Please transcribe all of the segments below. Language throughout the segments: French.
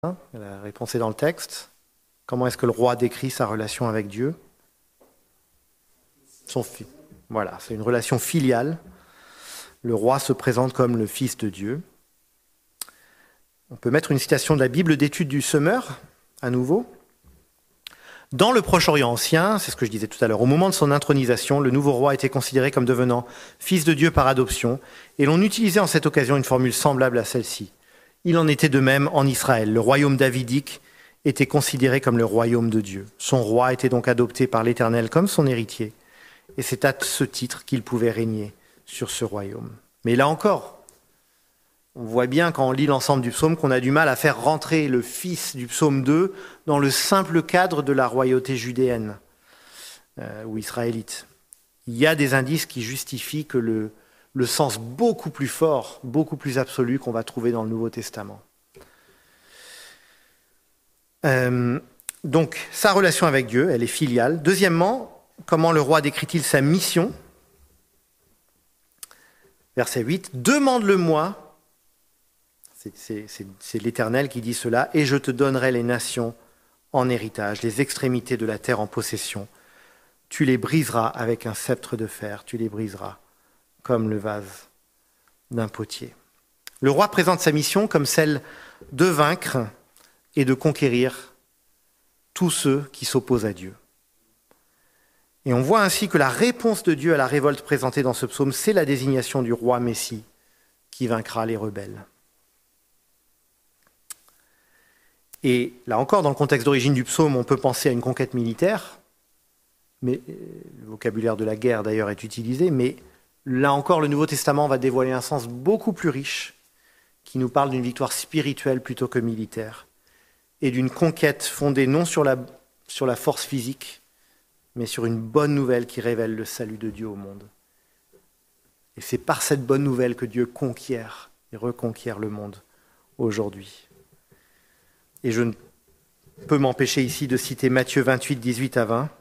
La réponse est dans le texte. Comment est-ce que le roi décrit sa relation avec Dieu? Son fils. Voilà, c'est une relation filiale. Le roi se présente comme le fils de Dieu. On peut mettre une citation de la Bible d'études du Semeur, à nouveau. Dans le Proche-Orient ancien, c'est ce que je disais tout à l'heure, au moment de son intronisation, le nouveau roi était considéré comme devenant fils de Dieu par adoption, et l'on utilisait en cette occasion une formule semblable à celle-ci. Il en était de même en Israël. Le royaume davidique était considéré comme le royaume de Dieu. Son roi était donc adopté par l'Éternel comme son héritier, et c'est à ce titre qu'il pouvait régner sur ce royaume. Mais là encore, on voit bien quand on lit l'ensemble du psaume qu'on a du mal à faire rentrer le fils du psaume 2 dans le simple cadre de la royauté judéenne ou israélite. Il y a des indices qui justifient que le sens beaucoup plus fort, beaucoup plus absolu qu'on va trouver dans le Nouveau Testament. Donc, sa relation avec Dieu, elle est filiale. Deuxièmement, comment le roi décrit-il sa mission? Verset 8, « Demande-le-moi » c'est l'Éternel qui dit cela, « et je te donnerai les nations en héritage, les extrémités de la terre en possession. Tu les briseras avec un sceptre de fer, tu les briseras comme le vase d'un potier. » Le roi présente sa mission comme celle de vaincre et de conquérir tous ceux qui s'opposent à Dieu. Et on voit ainsi que la réponse de Dieu à la révolte présentée dans ce psaume, c'est la désignation du roi Messie qui vaincra les rebelles. Et là encore, dans le contexte d'origine du psaume, on peut penser à une conquête militaire, mais le vocabulaire de la guerre d'ailleurs est utilisé, mais là encore, le Nouveau Testament va dévoiler un sens beaucoup plus riche, qui nous parle d'une victoire spirituelle plutôt que militaire, et d'une conquête fondée non sur la force physique, mais sur une bonne nouvelle qui révèle le salut de Dieu au monde. Et c'est par cette bonne nouvelle que Dieu conquiert et reconquiert le monde aujourd'hui. Et je ne peux m'empêcher ici de citer Matthieu 28, 18 à 20.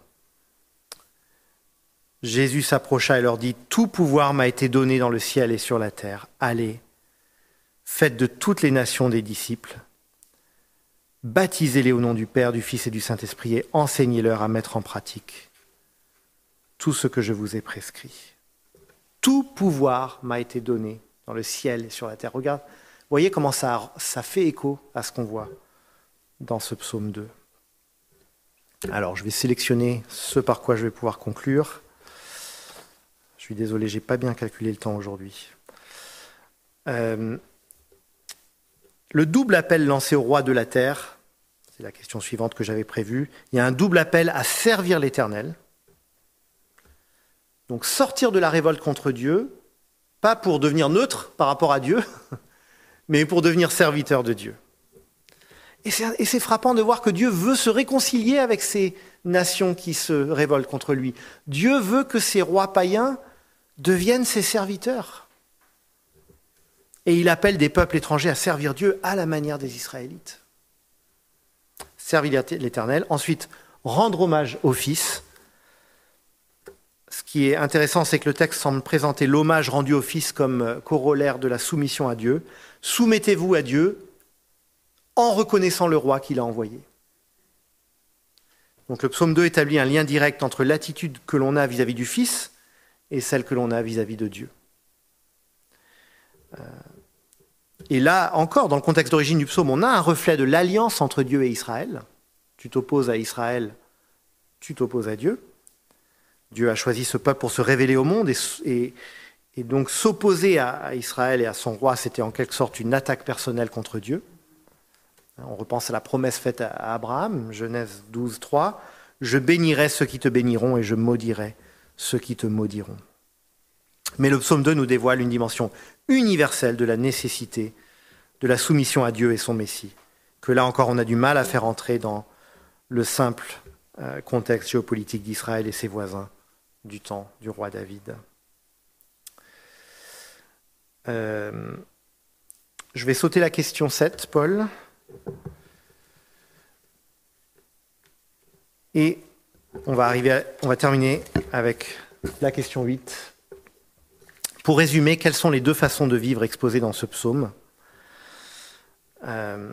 Jésus s'approcha et leur dit « Tout pouvoir m'a été donné dans le ciel et sur la terre. Allez, faites de toutes les nations des disciples, baptisez-les au nom du Père, du Fils et du Saint-Esprit et enseignez-leur à mettre en pratique tout ce que je vous ai prescrit. Tout pouvoir m'a été donné dans le ciel et sur la terre. » Regarde, voyez comment ça fait écho à ce qu'on voit dans ce psaume 2. Alors, je vais sélectionner ce par quoi je vais pouvoir conclure. Je suis désolé, je n'ai pas bien calculé le temps aujourd'hui. Le double appel lancé au roi de la terre, c'est la question suivante que j'avais prévue. Il y a un double appel à servir l'Éternel. Donc sortir de la révolte contre Dieu, pas pour devenir neutre par rapport à Dieu, mais pour devenir serviteur de Dieu. Et c'est frappant de voir que Dieu veut se réconcilier avec ces nations qui se révoltent contre lui. Dieu veut que ces rois païens deviennent ses serviteurs. Et il appelle des peuples étrangers à servir Dieu à la manière des Israélites. Servir l'Éternel. Ensuite, rendre hommage au Fils. Ce qui est intéressant, c'est que le texte semble présenter l'hommage rendu au Fils comme corollaire de la soumission à Dieu. Soumettez-vous à Dieu en reconnaissant le roi qu'il a envoyé. Donc le psaume 2 établit un lien direct entre l'attitude que l'on a vis-à-vis du Fils et celle que l'on a vis-à-vis de Dieu. Et là, encore, dans le contexte d'origine du psaume, on a un reflet de l'alliance entre Dieu et Israël. Tu t'opposes à Israël, tu t'opposes à Dieu. Dieu a choisi ce peuple pour se révéler au monde et donc s'opposer à Israël et à son roi, c'était en quelque sorte une attaque personnelle contre Dieu. On repense à la promesse faite à Abraham, Genèse 12, 3. « Je bénirai ceux qui te béniront et je maudirai ceux qui te maudiront. » Mais le psaume 2 nous dévoile une dimension universelle de la nécessité de la soumission à Dieu et son Messie, que là encore on a du mal à faire entrer dans le simple contexte géopolitique d'Israël et ses voisins du temps du roi David. Je vais sauter la question 7, Paul. Et on va terminer avec la question 8. Pour résumer, quelles sont les deux façons de vivre exposées dans ce psaume ?